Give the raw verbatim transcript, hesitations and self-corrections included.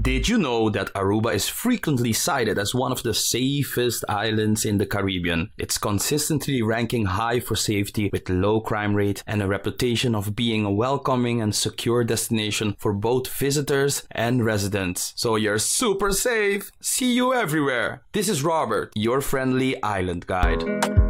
Did you know that Aruba is frequently cited as one of the safest islands in the Caribbean? It's consistently ranking high for safety with low crime rate and a reputation of being a welcoming and secure destination for both visitors and residents. So you're super safe. See you everywhere. This is Robert, your friendly island guide.